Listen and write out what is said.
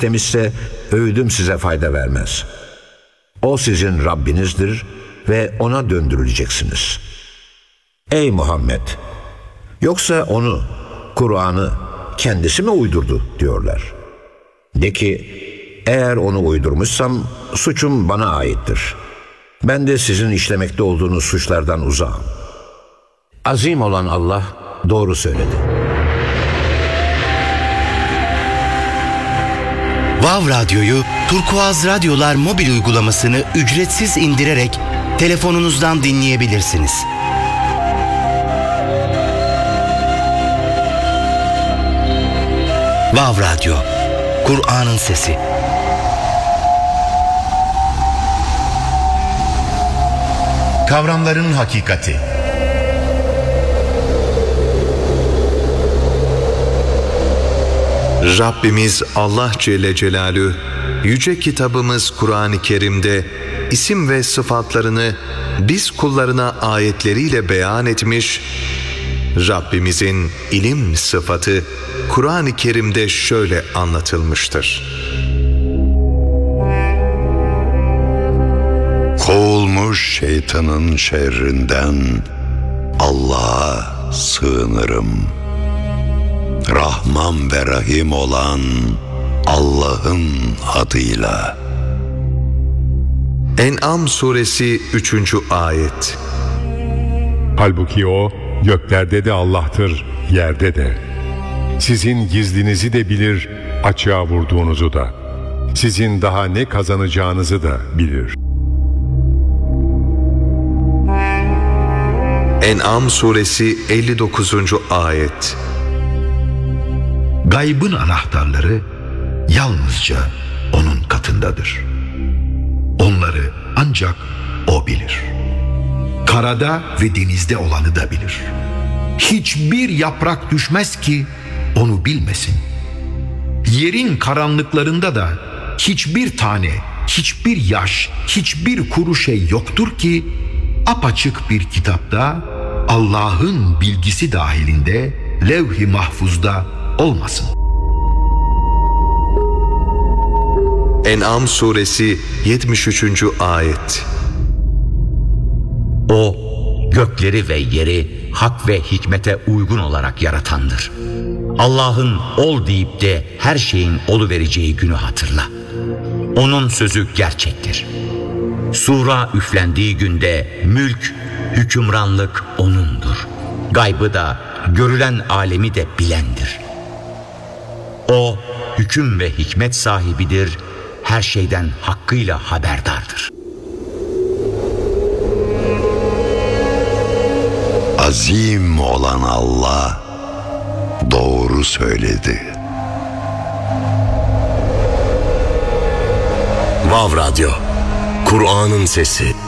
istemişse öğüdüm size fayda vermez. O sizin Rabbinizdir ve ona döndürüleceksiniz. Ey Muhammed! Yoksa onu, Kur'an'ı kendisi mi uydurdu diyorlar. De ki, eğer onu uydurmuşsam suçum bana aittir. Ben de sizin işlemekte olduğunuz suçlardan uzağım. Azim olan Allah doğru söyledi. Vav Radyo'yu Turkuaz Radyolar mobil uygulamasını ücretsiz indirerek telefonunuzdan dinleyebilirsiniz. Vav Radyo, Kur'an'ın sesi. Kavramların hakikati. Rabbimiz Allah Celle Celaluhu, yüce kitabımız Kur'an-ı Kerim'de isim ve sıfatlarını biz kullarına ayetleriyle beyan etmiş. Rabbimizin ilim sıfatı Kur'an-ı Kerim'de şöyle anlatılmıştır. Kovulmuş şeytanın şerrinden Allah'a sığınırım. Rahman ve Rahim olan Allah'ın adıyla. En'am suresi 3. ayet. Halbuki o göklerde de Allah'tır, yerde de. Sizin gizlinizi de bilir, açığa vurduğunuzu da. Sizin daha ne kazanacağınızı da bilir. En'am suresi 59. ayet. Gaybın anahtarları yalnızca onun katındadır. Onları ancak o bilir. Karada ve denizde olanı da bilir. Hiçbir yaprak düşmez ki onu bilmesin. Yerin karanlıklarında da hiçbir tane, hiçbir yaş, hiçbir kuru şey yoktur ki apaçık bir kitapta Allah'ın bilgisi dahilinde levh-i mahfuzda olmasın. En'am suresi 73. ayet. O, gökleri ve yeri hak ve hikmete uygun olarak yaratandır. Allah'ın ol deyip de her şeyin oluvereceği günü hatırla. Onun sözü gerçektir. Sura üflendiği günde mülk, hükümranlık O'nundur. Gaybı da, görülen alemi de bilendir. O, hüküm ve hikmet sahibidir, her şeyden hakkıyla haberdardır. Azim olan Allah doğru söyledi. Vav Radyo, Kur'an'ın sesi.